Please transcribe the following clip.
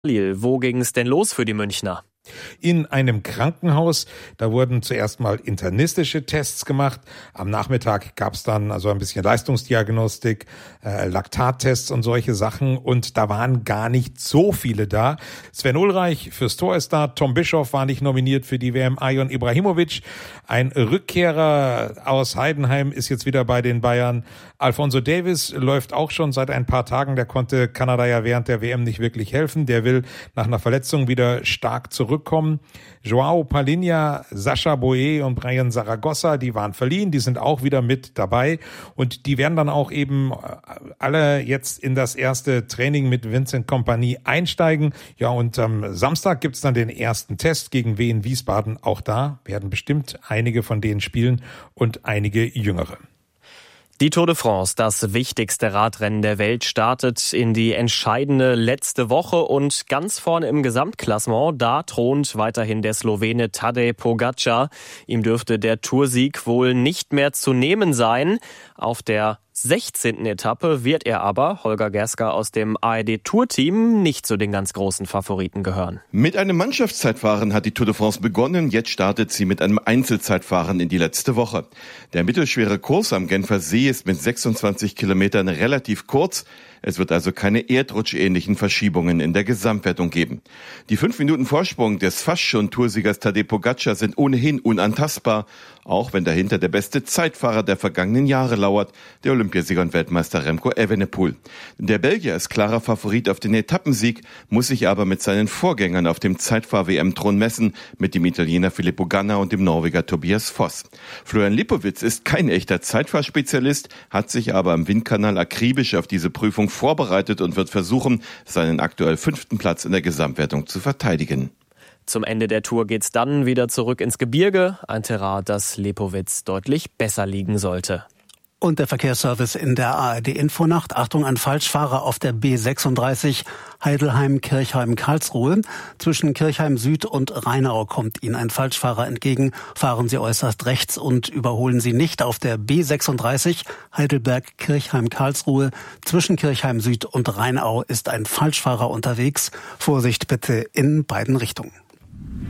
Wo ging es denn los für die Münchner? In einem Krankenhaus. Da wurden zuerst mal internistische Tests gemacht. Am Nachmittag gab es dann also ein bisschen Leistungsdiagnostik, Laktattests und solche Sachen. Und da waren gar nicht so viele da. Sven Ulreich fürs Tor ist da. Tom Bischoff war nicht nominiert für die WM. Ajon Ibrahimovic, ein Rückkehrer aus Heidenheim, ist jetzt wieder bei den Bayern. Alphonso Davies läuft auch schon seit ein paar Tagen. Der konnte Kanada ja während der WM nicht wirklich helfen. Der will nach einer Verletzung wieder stark zurückkommen. Joao Palhinha, Sascha Boe und Brian Zaragoza, die waren verliehen, die sind auch wieder mit dabei und die werden dann auch eben alle jetzt in das erste Training mit Vincent Kompany einsteigen. Ja, und am Samstag gibt's dann den ersten Test gegen Wien Wiesbaden. Auch da werden bestimmt einige von denen spielen und einige Jüngere. Die Tour de France, das wichtigste Radrennen der Welt, startet in die entscheidende letzte Woche und ganz vorne im Gesamtklassement, da thront weiterhin der Slowene Tadej Pogačar. Ihm dürfte der Toursieg wohl nicht mehr zu nehmen sein. Auf der 16. Etappe wird er aber, Holger Gerska aus dem ARD-Tour-Team, nicht zu den ganz großen Favoriten gehören. Mit einem Mannschaftszeitfahren hat die Tour de France begonnen. Jetzt startet sie mit einem Einzelzeitfahren in die letzte Woche. Der mittelschwere Kurs am Genfer See ist mit 26 Kilometern relativ kurz. Es wird also keine erdrutschähnlichen Verschiebungen in der Gesamtwertung geben. Die 5 Minuten Vorsprung des fast schon Toursiegers Tadej Pogačar sind ohnehin unantastbar, auch wenn dahinter der beste Zeitfahrer der vergangenen Jahre lauert, der Olympiasieger und Weltmeister Remco Evenepoel. Der Belgier ist klarer Favorit auf den Etappensieg, muss sich aber mit seinen Vorgängern auf dem Zeitfahr-WM-Thron messen, mit dem Italiener Filippo Ganna und dem Norweger Tobias Foss. Florian Lipowitz ist kein echter Zeitfahrspezialist, hat sich aber im Windkanal akribisch auf diese Prüfung vorbereitet und wird versuchen, seinen aktuell 5. Platz in der Gesamtwertung zu verteidigen. Zum Ende der Tour geht's dann wieder zurück ins Gebirge. Ein Terrain, das Lipowitz deutlich besser liegen sollte. Und der Verkehrsservice in der ARD-Infonacht. Achtung, ein Falschfahrer auf der B36 Heidelheim-Kirchheim-Karlsruhe. Zwischen Kirchheim Süd und Rheinau kommt Ihnen ein Falschfahrer entgegen. Fahren Sie äußerst rechts und überholen Sie nicht auf der B36 Heidelberg-Kirchheim-Karlsruhe. Zwischen Kirchheim Süd und Rheinau ist ein Falschfahrer unterwegs. Vorsicht bitte in beiden Richtungen.